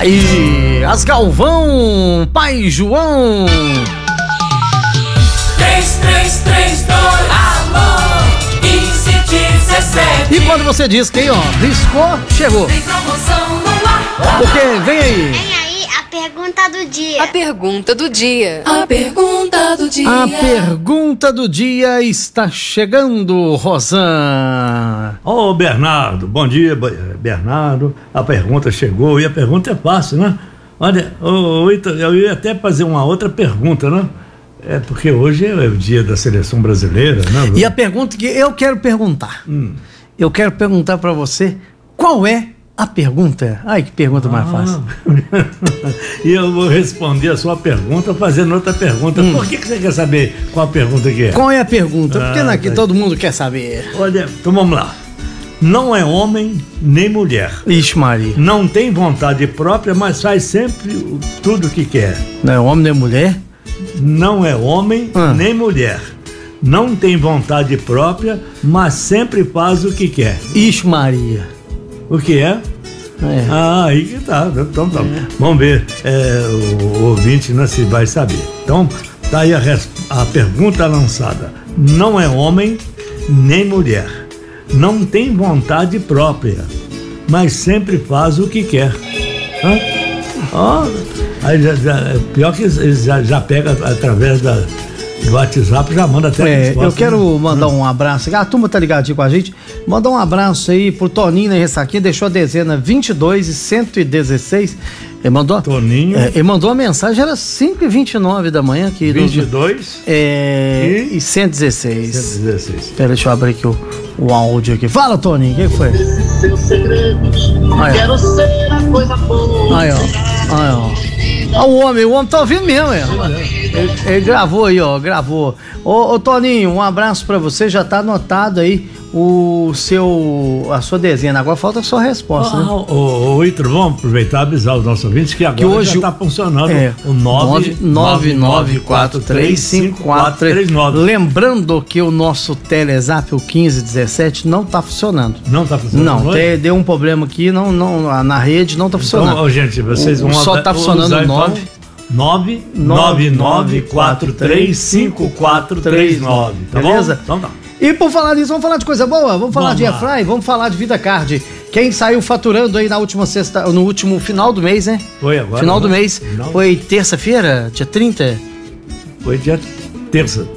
aí, as Galvão, Pai João. 3332, alô, 1517. E quando você diz que aí, ó, riscou, chegou. Tem promoção no ar. Porque vem aí. Vem aí a pergunta do dia. A pergunta do dia. A pergunta do dia. A pergunta do dia está chegando, Rosan. Ô Bernardo, bom dia, Bernardo. A pergunta chegou e a pergunta é fácil, né? Olha, eu ia até fazer uma outra pergunta, né? É porque hoje é o dia da seleção brasileira, né? E a pergunta que eu quero perguntar. Eu quero perguntar para você qual é a pergunta. Ai, que pergunta mais fácil. E eu vou responder a sua pergunta fazendo outra pergunta. Por que você quer saber qual a pergunta que é? Qual é a pergunta? Porque aqui todo mundo quer saber. Olha, então vamos lá. Não é homem nem mulher. Ixi, Maria. Não tem vontade própria, mas faz sempre tudo o que quer. Não é homem nem mulher? Não é homem nem mulher. Não tem vontade própria, mas sempre faz o que quer. Ixi, Maria. O que é? Aí que tá. Então tá. Vamos ver. O ouvinte não se vai saber. Então, tá aí a pergunta lançada. Não é homem nem mulher. Não tem vontade própria, mas sempre faz o que quer. Aí pior que eles já pega através do WhatsApp, já manda até a resposta. Eu quero mandar um abraço. A turma tá ligadinha com a gente. Mandar um abraço aí pro Toninho na Ressaquinha, deixou a dezena 22 e 116. Ele mandou. Toninho. Ele mandou uma mensagem, era 5h29 da manhã. Aqui 22 e 116. 116. Espera, deixa eu abrir aqui o áudio aqui. Fala, Toninho, o que foi? Seus segredos, quero ser a coisa boa. Aí, ó. O homem tá ouvindo mesmo, ele gravou aí, ó, gravou. Ô Toninho, um abraço pra você, já tá anotado aí a sua dezena, agora falta a sua resposta, né? Ô Ítalo, vamos aproveitar e avisar os nossos ouvintes que agora hoje já tá funcionando o 999435439. Lembrando que o nosso Telezap, o 1517, não tá funcionando. Não tá funcionando? Não, deu um problema aqui, não, na rede não tá funcionando. Então, gente, vocês vão só tá funcionando o 999435439, tá beleza? Bom? Então tá. E por falar nisso, vamos falar de coisa boa? Vamos falar de Airfry? Vamos falar de VidaCard. Quem saiu faturando aí no último final do mês, né? Foi agora. Final do mês. Foi terça-feira, dia 30? Foi dia terça.